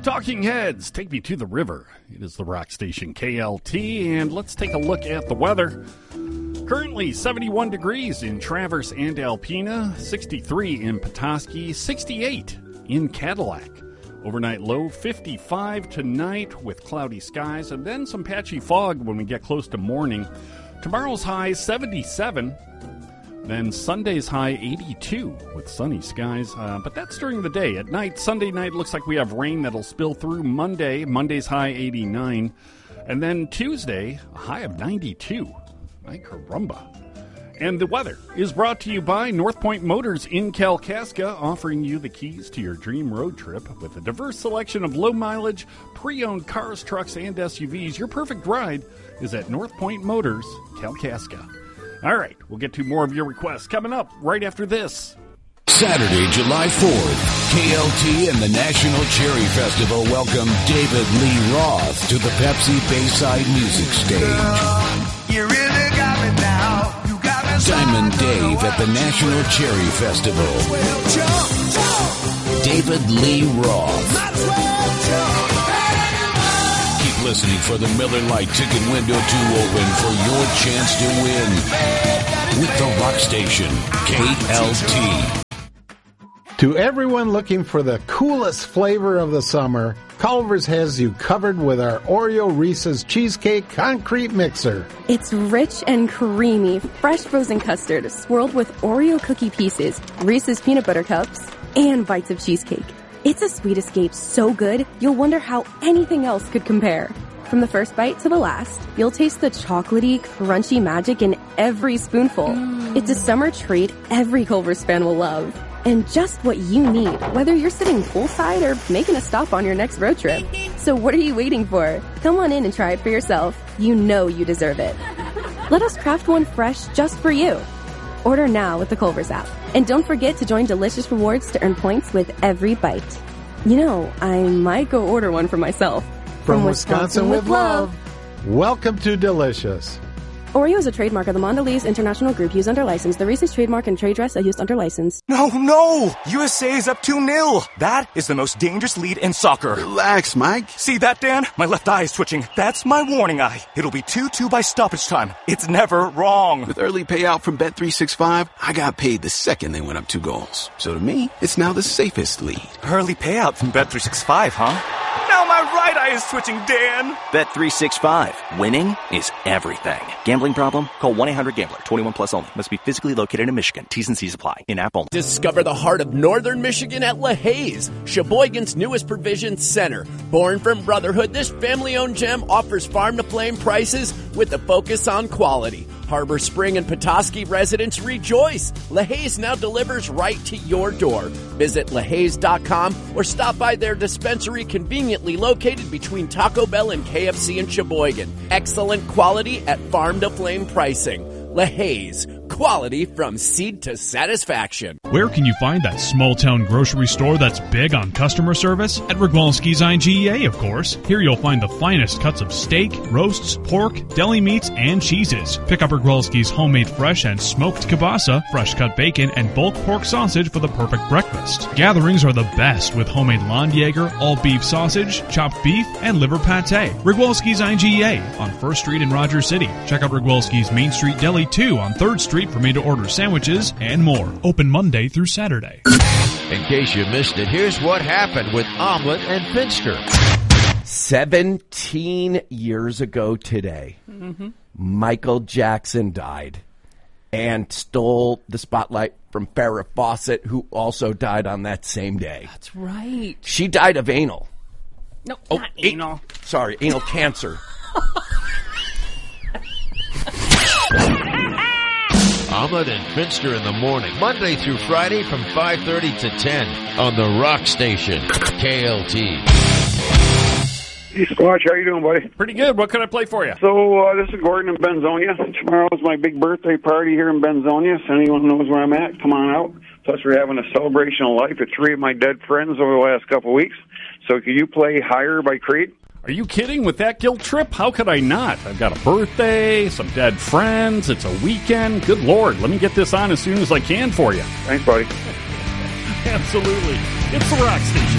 Talking Heads, take me to the river. It is the rock station KLT, and let's take a look at the weather. Currently 71 degrees in Traverse and Alpena, 63 in Petoskey, 68 in Cadillac. Overnight low 55 tonight with cloudy skies and then some patchy fog when we get close to morning. Tomorrow's high 77. Then Sunday's high 82 with sunny skies, but that's during the day. At night, Sunday night looks like we have rain that'll spill through Monday's high 89. And then Tuesday, a high of 92. My caramba. And the weather is brought to you by North Point Motors in Kalkaska, offering you the keys to your dream road trip with a diverse selection of low-mileage, pre-owned cars, trucks, and SUVs. Your perfect ride is at North Point Motors, Kalkaska. All right, we'll get to more of your requests coming up right after this. Saturday, July 4th, KLT and the National Cherry Festival welcome David Lee Roth to the Pepsi Bayside Music Stage. You really got me now. You got me Diamond Dave at the National Cherry Festival. David Lee Roth. Keep listening for the Miller Lite ticket window to open for your chance to win with the rock station KLT. To everyone looking for the coolest flavor of the summer, Culver's has you covered with our Oreo Reese's Cheesecake Concrete Mixer. It's rich and creamy, fresh frozen custard swirled with Oreo cookie pieces, Reese's peanut butter cups, and bites of cheesecake. It's a sweet escape so good, you'll wonder how anything else could compare. From the first bite to the last, you'll taste the chocolatey, crunchy magic in every spoonful. It's a summer treat every Culver's fan will love. And just what you need, whether you're sitting poolside or making a stop on your next road trip. So what are you waiting for? Come on in and try it for yourself. You know you deserve it. Let us craft one fresh just for you. Order now with the Culver's app. And don't forget to join Delicious Rewards to earn points with every bite. You know, I might go order one for myself. From Wisconsin with love. Welcome to Delicious. Oreo is a trademark of the Mondelez International Group used under license. The Reese's trademark and trade dress are used under license. No! USA is up 2-0. That is the most dangerous lead in soccer. Relax, Mike. See that, Dan? My left eye is twitching. That's my warning eye. It'll be 2-2 by stoppage time. It's never wrong. With early payout from Bet365, I got paid the second they went up 2 goals. So to me, it's now the safest lead. Early payout from Bet365, huh? Now my right eye is twitching, Dan. Bet365. Winning is everything. Gambling problem? Call 1-800-GAMBLER. 21 plus only. Must be physically located in Michigan. T's and C's apply. In-app only. Discover the heart of northern Michigan at LaHaye's, Sheboygan's newest provision center. Born from brotherhood, this family-owned gem offers farm-to-flame prices with a focus on quality. Harbor Spring and Petoskey residents rejoice. LaHaye's now delivers right to your door. Visit LaHaye's.com or stop by their dispensary conveniently located between Taco Bell and KFC in Sheboygan. Excellent quality at farm-to-flame pricing. LaHaye's, quality from seed to satisfaction. Where can you find that small-town grocery store that's big on customer service? At Rigwalski's IGA, of course. Here you'll find the finest cuts of steak, roasts, pork, deli meats, and cheeses. Pick up Rigwalski's homemade fresh and smoked kielbasa, fresh-cut bacon, and bulk pork sausage for the perfect breakfast. Gatherings are the best with homemade Landjaeger, all-beef sausage, chopped beef, and liver pate. Rigwalski's IGA on 1st Street in Rogers City. Check out Rigwalski's Main Street Deli 2 on 3rd Street for made-to-order sandwiches and more. Open Monday through Saturday. In case you missed it, here's what happened with Omelet and Finster. 17 years ago today, Michael Jackson died and stole the spotlight from Farrah Fawcett, who also died on that same day. That's right. She died of anal. No, not anal. Sorry, anal cancer. Omelet and Finster in the morning, Monday through Friday from 5:30 to 10 on the Rock Station, KLT. Hey, Squatch, how you doing, buddy? Pretty good. What can I play for you? So, this is Gordon in Benzonia. Tomorrow is my big birthday party here in Benzonia. So anyone knows where I'm at, come on out. Plus, we're having a celebration of life at 3 of my dead friends over the last couple of weeks. So, could you play Higher by Creed? Are you kidding? With that guilt trip? How could I not? I've got a birthday, some dead friends, it's a weekend. Good Lord, let me get this on as soon as I can for you. Thanks, buddy. Absolutely. It's the Rock Station.